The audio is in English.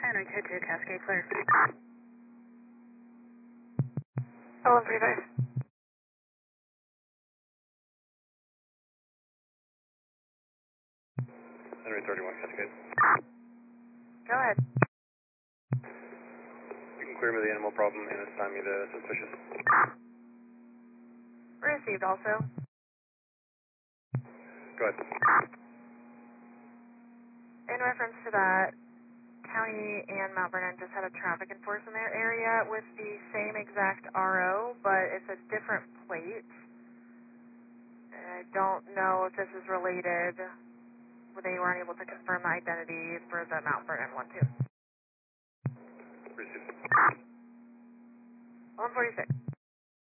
Henry 22, Cascade clear. 1135. Henry 31, Cascade. Go ahead. You can clear me the animal problem and assign me the suspicious. Received also. Go ahead. In reference to that, County and Mount Vernon just had a traffic enforcement in their area with the same exact RO, but it's a different plate. I don't know if this is related. They weren't able to confirm the identity for the Mount Vernon one, too. Received. 146.